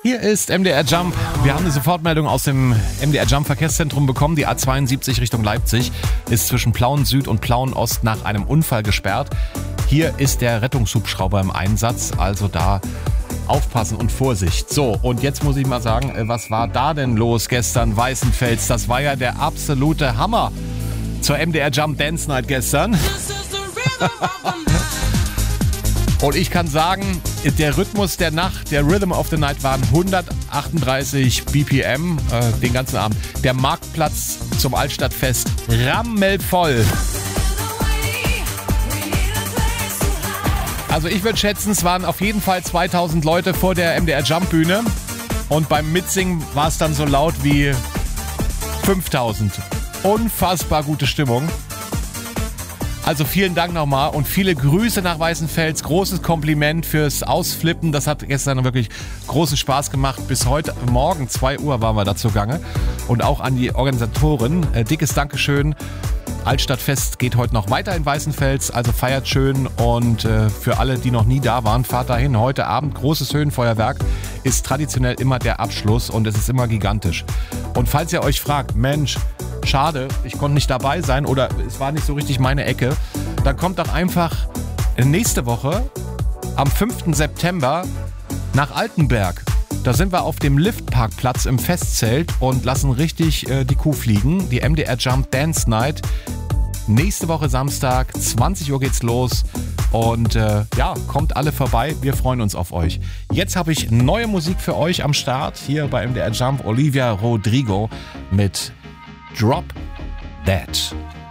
Hier ist MDR Jump. Wir haben eine Sofortmeldung aus dem MDR Jump Verkehrszentrum bekommen. Die A72 Richtung Leipzig ist zwischen Plauen Süd und Plauen Ost nach einem Unfall gesperrt. Hier ist der Rettungshubschrauber im Einsatz, also da aufpassen und Vorsicht. So, und jetzt muss ich mal sagen, was war da denn los gestern, Weißenfels? Das war ja der absolute Hammer zur MDR Jump Dance Night gestern. Und ich kann sagen, der Rhythmus der Nacht, der Rhythm of the Night waren 138 BPM den ganzen Abend. Der Marktplatz zum Altstadtfest rammelvoll. Also ich würde schätzen, es waren auf jeden Fall 2000 Leute vor der MDR Jump Bühne. Und beim Mitsingen war es dann so laut wie 5000. Unfassbar gute Stimmung. Also vielen Dank nochmal und viele Grüße nach Weißenfels. Großes Kompliment fürs Ausflippen. Das hat gestern wirklich großen Spaß gemacht. Bis heute Morgen 2 Uhr waren wir da zugange. Und auch an die Organisatoren. Dickes Dankeschön. Altstadtfest geht heute noch weiter in Weißenfels. Also feiert schön. Und für alle, die noch nie da waren, fahrt dahin. Heute Abend großes Höhenfeuerwerk. Ist traditionell immer der Abschluss und es ist immer gigantisch. Und falls ihr euch fragt, Mensch, schade, ich konnte nicht dabei sein oder es war nicht so richtig meine Ecke, dann kommt doch einfach nächste Woche am 5. September nach Altenberg. Da sind wir auf dem Liftparkplatz im Festzelt und lassen richtig die Kuh fliegen. Die MDR Jump Dance Night. Nächste Woche Samstag, 20 Uhr geht's los. Und kommt alle vorbei. Wir freuen uns auf euch. Jetzt habe ich neue Musik für euch am Start. Hier bei MDR Jump. Olivia Rodrigo mit Drop Dead.